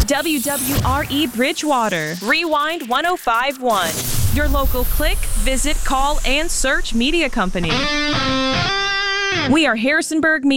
WWRE Bridgewater, Rewind 105.1. Your local click, visit, call, and search media company. We are Harrisonburg Media.